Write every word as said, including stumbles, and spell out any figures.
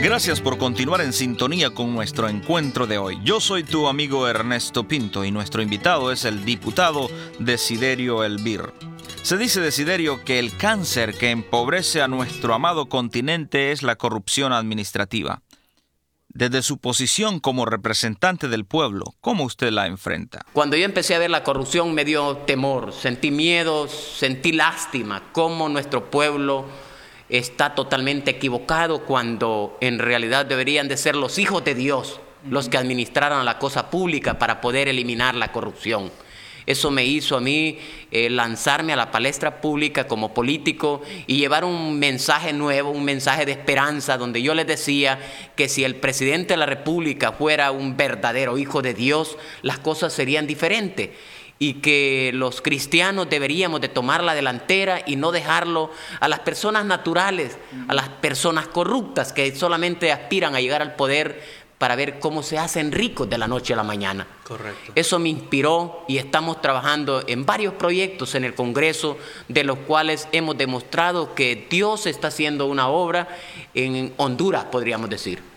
Gracias por continuar en sintonía con nuestro encuentro de hoy. Yo soy tu amigo Ernesto Pinto y nuestro invitado es el diputado Desiderio Elvir. Se dice, Desiderio, que el cáncer que empobrece a nuestro amado continente es la corrupción administrativa. Desde su posición como representante del pueblo, ¿cómo usted la enfrenta? Cuando yo empecé a ver la corrupción me dio temor, sentí miedo, sentí lástima, cómo nuestro pueblo está totalmente equivocado cuando en realidad deberían de ser los hijos de Dios los que administraran la cosa pública para poder eliminar la corrupción. Eso me hizo a mí eh, lanzarme a la palestra pública como político y llevar un mensaje nuevo, un mensaje de esperanza, donde yo les decía que si el presidente de la República fuera un verdadero hijo de Dios, las cosas serían diferentes. Y que los cristianos deberíamos de tomar la delantera y no dejarlo a las personas naturales, a las personas corruptas que solamente aspiran a llegar al poder para ver cómo se hacen ricos de la noche a la mañana. Correcto. Eso me inspiró y estamos trabajando en varios proyectos en el Congreso, de los cuales hemos demostrado que Dios está haciendo una obra en Honduras, podríamos decir.